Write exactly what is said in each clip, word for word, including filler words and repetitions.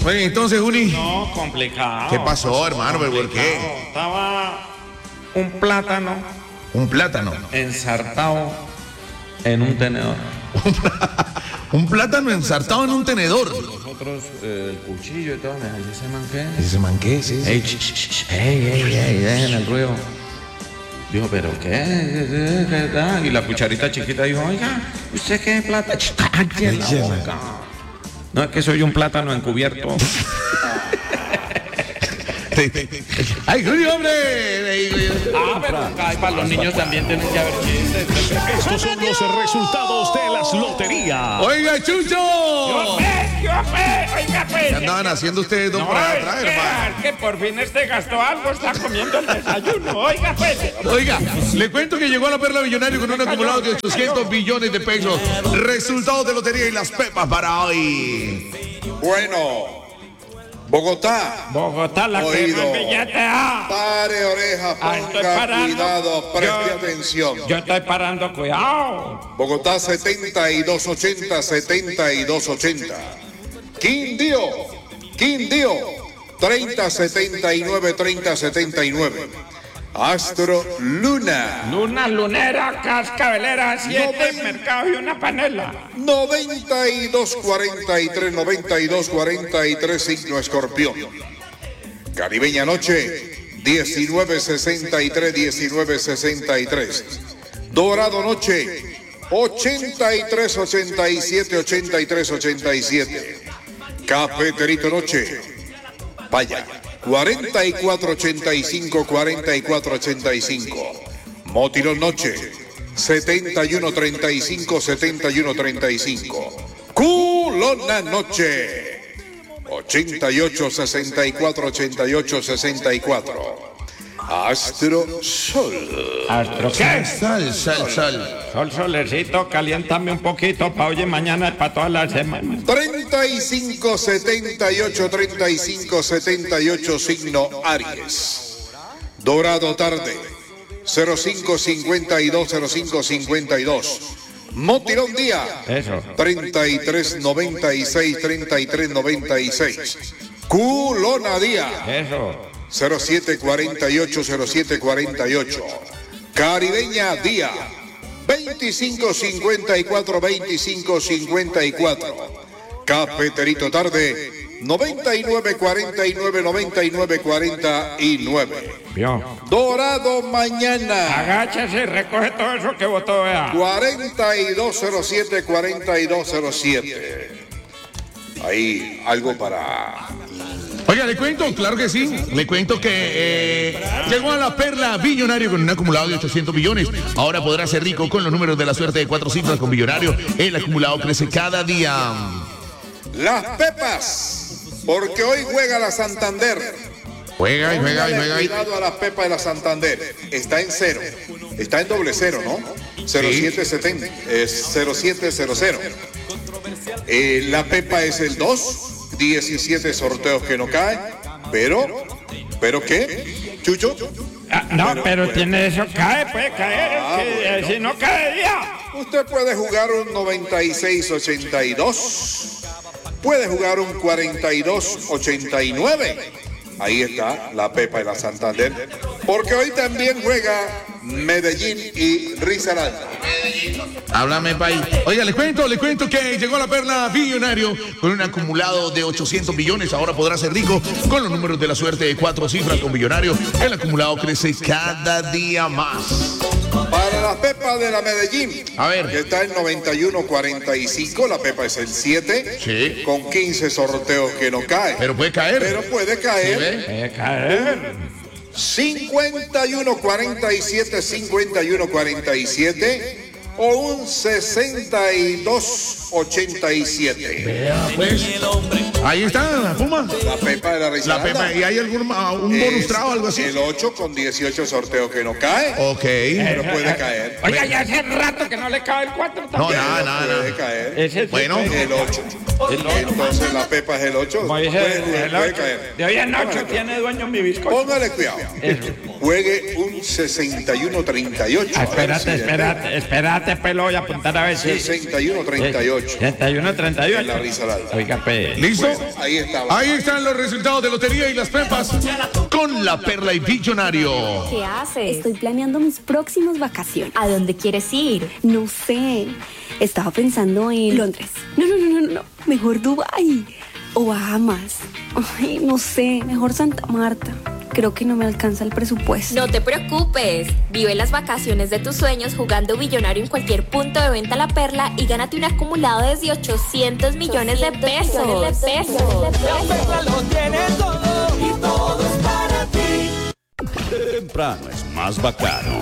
Bueno, entonces, Juli. No, complicado. ¿Qué pasó, hermano? ¿Pero por qué? Estaba un plátano Un plátano. ensartado en un tenedor. Un plátano ensartado en un tenedor. Nosotros, eh, el cuchillo y todo, ¿y ese man qué? Ese man, ¿qué? Sí, sí. Ey, ch, ch, ch, ey, ey, ey, dejen el ruido. Dijo, ¿pero qué? ¿Qué tal? Y la cucharita chiquita dijo, oiga, ¿usted qué plátano? Ch, cállate la Cállate. boca. No, es que soy un plátano encubierto. ¡Ay, Juli, hombre! Ah, pero ay, para los niños también tienen que haber chistes. Estos son los resultados de las loterías. ¡Oiga, Chucho! ¡Yo fe, yo fe! ¡Oiga, pues! ¿Qué andaban haciendo ustedes dos por allá es atrás, que, hermano? es que por fin este gastó algo, está comiendo el desayuno. Oiga, pues. Oiga, le cuento que llegó a la Perla Millonario con un acumulado de ochocientos billones de pesos. Resultados de lotería y las pepas para hoy. Bueno, Bogotá. Bogotá, la que Oído. más billete da. Pare oreja, Ah, estoy ponga parando. cuidado, preste Yo- atención. Yo estoy parando, cuidado. Bogotá setenta y dos ochenta, setenta y dos ochenta. Quindío, Quindío, treinta setenta y nueve, treinta setenta y nueve. Astro Luna, Luna, lunera, cascabelera, siete No, mercados y una panela. noventa y dos cuarenta y tres, noventa y dos cuarenta y tres, signo Escorpión. Caribeña Noche, diecinueve sesenta y tres, diecinueve sesenta y tres. Dorado Noche, ochenta y tres ochenta y siete, ochenta y tres ochenta y siete. Cafeterito Noche, vaya, cuarenta y cuatro ochenta y cinco, cuarenta y cuatro ochenta y cinco. Motilón Noche, setenta y uno treinta y cinco, setenta y uno treinta y cinco. Culona Noche, ochenta y ocho sesenta y cuatro, ochenta y ocho sesenta y cuatro. Astro Sol, ¿Astro qué? Sal, sal, sal. Sol, solecito, caliéntame un poquito para hoy y mañana y para toda la semana. treinta y cinco setenta y ocho, treinta y cinco setenta y ocho, signo Aries. Dorado Tarde, cero cinco cincuenta y dos, cero cinco cincuenta y dos. Motilón Día, Eso. treinta y tres noventa y seis, treinta y tres noventa y seis. Culona Día, Eso. cero siete cuarenta y ocho, cero siete cuarenta y ocho. Caribeña Día, veinticinco cincuenta y cuatro, veinticinco cincuenta y cuatro. Cafeterito Tarde, noventa y nueve cuarenta y nueve, noventa y nueve cuarenta y nueve. Vio. Dorado Mañana, Agáchese y recoge todo eso que votó, vea. cuarenta y dos cero siete, cuarenta y dos cero siete. Ahí algo para... Oiga, le cuento, claro que sí. Le cuento que eh, llegó a la Perla Billonario con un acumulado de ochocientos millones. Ahora podrá ser rico con los números de la suerte de cuatro cifras con Billonario. El acumulado crece cada día. Las Pepas, porque hoy juega la Santander. Juega y juega y Póngale juega. y- cuidado a las Pepas de la Santander. Está en cero. Está en doble cero, ¿no? cero siete setenta. Es cero siete cero cero. Eh, la Pepa es el dos. diecisiete sorteos que no caen. Pero, ¿pero qué? ¿Chucho? Ah, no, Pero, pero bueno. tiene eso, cae, puede caer. Ah, que, eh, bueno. si no caería. Usted puede jugar un noventa y seis ochenta y dos. Puede jugar un cuarenta y dos ochenta y nueve. Ahí está la Pepa y la Santander. Porque hoy también juega Medellín y Risaralda. Háblame, país. Oiga, le cuento, le cuento que llegó a la Perla Billonario con un acumulado de ochocientos millones. Ahora podrá ser rico con los números de la suerte de cuatro cifras con Billonario. El acumulado crece cada día más. Para la Pepa de la Medellín, A ver. que está en noventa y uno cuarenta y cinco, la Pepa es el siete, Sí. con quince sorteos que no caen. Pero puede caer. Pero puede ¿Sí caer. ve? Puede caer. cincuenta y uno cuarenta y siete, cincuenta y uno cuarenta y siete o un sesenta y dos ochenta y siete. Vea, pues. Ahí está, la Puma. La Pepa de la La Risaralda. Pepa. ¿Y hay algún ah, un bonus Es trago o algo así? El ocho con dieciocho sorteos que no cae, Ok. pero puede caer. Oiga, ya hace rato que no le cabe el cuatro No, también. nada, nada, Puede nada. caer. Ese sí Bueno. puede. El ocho. Entonces la Pepa es el ocho. Como dice, Puede, el puede ocho. caer. De hoy en ocho Póngale, tiene dueño mi bizcocho. Póngale cuidado. Eso. juegue un sesenta y uno treinta y ocho. Ah, espérate, espérate, espérate, pelo, voy a apuntar a ver si. sesenta y uno treinta y ocho. sesenta y uno treinta y ocho. En la Risaralda. Oiga, pe. ¿Listo? Bueno, ahí estaba. Ahí están los resultados de lotería y las pepas con la Perla y Billonario. ¿Qué haces? Estoy planeando mis próximas vacaciones. ¿A dónde quieres ir? No sé. Estaba pensando en Londres. No, no, no, no, no. Mejor Dubái. O Bahamas. Ay, no sé. Mejor Santa Marta. Creo que no me alcanza el presupuesto. No te preocupes. Vive las vacaciones de tus sueños jugando Billonario en cualquier punto de venta La Perla y gánate un acumulado desde ochocientos millones de pesos. Millones de pesos. La Perla lo tiene todo y todo es para ti. Temprano es más bacano.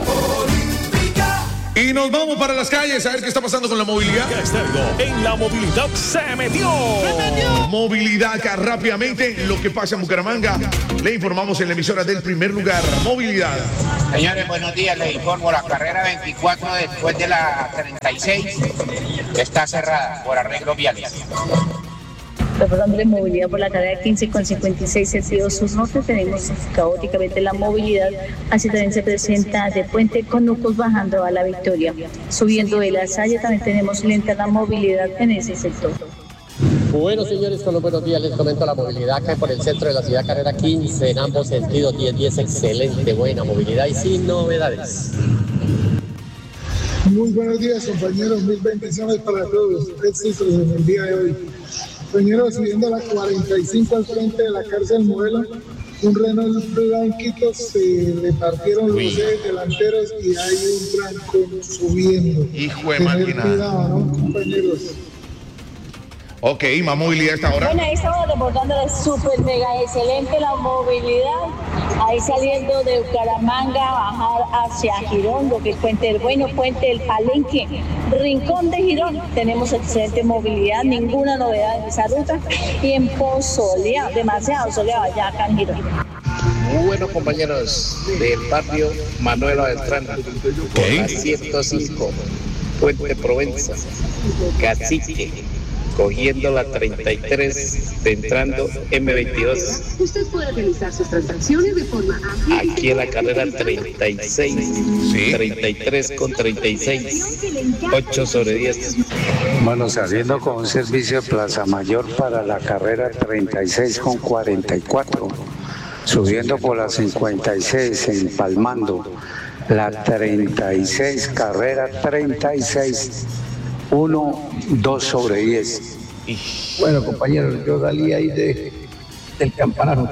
Y nos vamos para las calles a ver qué está pasando con la movilidad. Ya está algo. En la movilidad se metió. Se metió. Movilidad acá rápidamente. Lo que pasa en Bucaramanga. Le informamos en la emisora del primer lugar. Movilidad. Señores, buenos días. Les informo, la carrera veinticuatro después de la treinta y seis está cerrada por arreglos viales. Reportando la movilidad por la carrera quince con cincuenta y seis sentido sur-norte, tenemos caóticamente la movilidad, así también se presenta de Puente Conucos bajando a La Victoria. Subiendo de La Salle también tenemos lenta la movilidad en ese sector. Bueno, señores, con los buenos días les comento la movilidad acá por el centro de la ciudad, carrera quince en ambos sentidos, diez diez, excelente, buena movilidad y sin novedades. Muy buenos días, compañeros, mil bendiciones para todos, éxitos en el día de hoy. Compañeros, subiendo a la cuarenta y cinco al frente de la cárcel Modelo, un Renault blanquito, se le partieron los ejes delanteros y hay un trancón subiendo. Hijo de máquina. Cuidado, ¿no, compañeros? Ok, más movilidad a esta hora. Bueno, ahí estamos reportándoles súper mega excelente la movilidad. Ahí saliendo de Bucaramanga, bajar hacia Girón, lo que es Puente del Bueno, Puente del Palenque, Rincón de Girón. Tenemos excelente movilidad, ninguna novedad en esa ruta. Tiempo soleado, demasiado soleado allá acá en Girón. Muy buenos compañeros del barrio Manuela Beltrán, por la ciento cinco, Puente Provenza, Cacique, cogiendo la treinta y tres, entrando eme veintidós. Usted puede realizar sus transacciones de forma ágil. Aquí en la carrera treinta y seis, ¿sí? treinta y tres con treinta y seis, ocho sobre diez. Bueno, saliendo con un servicio de Plaza Mayor para la carrera treinta y seis con cuarenta y cuatro, subiendo por la cincuenta y seis, empalmando la treinta y seis, carrera treinta y seis, uno, dos sobre diez. Bueno, compañeros, yo salí ahí de, del campanario.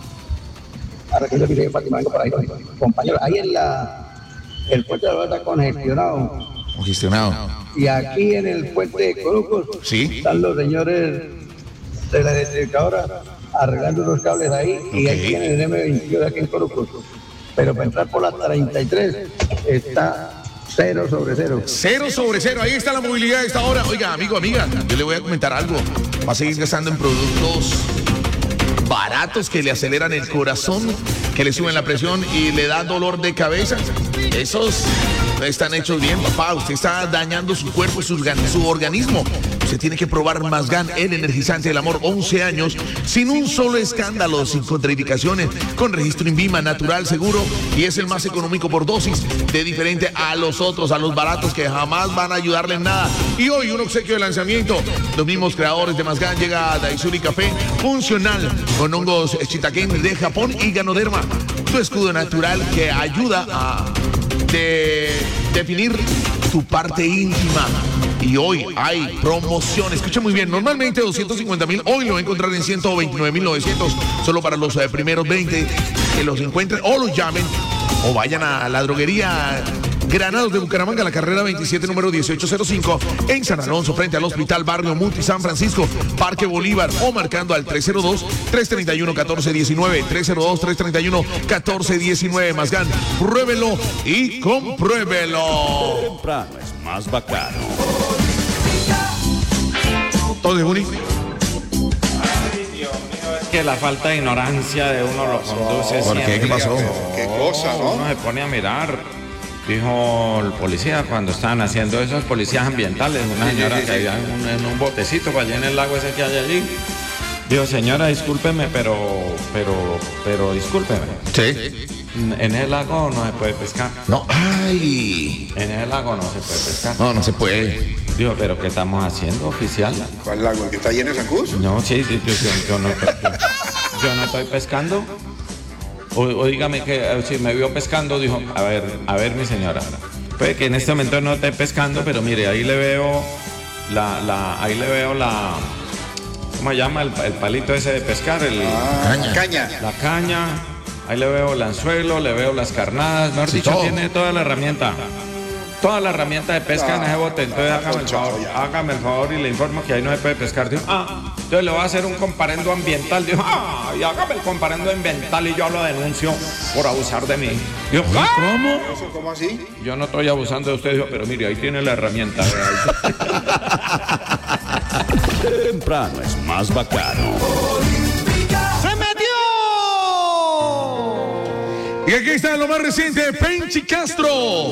Ahora que yo miré Fátima, vengo por ahí. Compañeros, ahí en la, el puente de la está congestionado. Congestionado. Y aquí en el puente de Corucos, ¿sí? Están los señores de la electrificadora arreglando los cables ahí. Okay. Y aquí en el eme veintidós, aquí en Corucos. Pero para entrar por la treinta y tres está cero sobre cero. Cero sobre cero. Ahí está la movilidad de esta hora. Oiga, amigo, amiga, yo le voy a comentar algo. Va a seguir gastando en productos baratos que le aceleran el corazón, que le suben la presión y le dan dolor de cabeza. Esos están hechos bien, papá. Usted está dañando su cuerpo, su, su organismo. Usted tiene que probar Mazgan, el energizante del amor, once años, sin un solo escándalo, sin contraindicaciones, con registro INVIMA, natural, seguro, y es el más económico por dosis, de diferente a los otros, a los baratos que jamás van a ayudarle en nada. Y hoy un obsequio de lanzamiento. Los mismos creadores de Mazgan llega a Daisuri Café, funcional, con hongos shiitake de Japón y Ganoderma. Tu escudo natural que ayuda a de definir tu parte íntima. Y hoy hay promoción. Escucha muy bien. Normalmente doscientos cincuenta mil. Hoy lo va a encontrar en ciento veintinueve mil novecientos. Solo para los eh, primeros veinte que los encuentren o los llamen o vayan a la droguería Granados de Bucaramanga, la carrera veintisiete, número dieciocho cero cinco, en San Alonso, frente al Hospital Barrio Muti, San Francisco, Parque Bolívar, o marcando al tres cero dos, tres treinta y uno, catorce diecinueve, tres cero dos, tres treinta y uno, catorce diecinueve. Mazgan, pruébelo y compruébelo. Temprano es más bacano. ¿Todo de Juni? Que la falta de ignorancia de uno lo conduce. ¿Por qué? ¿Qué pasó? ¿Qué cosa, no? Uno se pone a mirar. Dijo el policía cuando estaban haciendo esos policías ambientales, una señora que había en un, en un botecito para allá en el lago ese que hay allí. Dijo, señora, discúlpeme, pero, pero, pero, discúlpeme. Sí. En el lago no se puede pescar. No, ay. En el lago no se puede pescar. No, no se puede. Digo, ¿pero qué estamos haciendo, oficial? ¿Cuál lago? ¿El que está lleno de San No, sí, sí, yo, yo, yo, no, yo, yo no estoy pescando. O, o dígame que eh, si me vio pescando, dijo, a ver, a ver, mi señora. Puede que en este momento no esté pescando, pero mire, ahí le veo la, la, ahí le veo la, ¿cómo se llama? El, el palito ese de pescar, el, ah, caña. caña. La caña. Ahí le veo el anzuelo, le veo las carnadas, mejor sí, dicho, todo. Tiene toda la herramienta. Toda la herramienta de pesca ah, en ese bote. Entonces ah, hágame el favor, ya. hágame el favor y le informo que ahí no se puede pescar. Dijo, ah, entonces le voy a hacer un comparendo ambiental. Dijo, ah, y hágame el comparendo ambiental y yo lo denuncio por abusar de mí. Dijo, ¿ah? ¿Cómo? ¿Cómo así? Yo no estoy abusando de usted, dijo, pero mire, ahí tiene la herramienta. Temprano es más bacano. Y aquí está lo más reciente de Penchi Castro.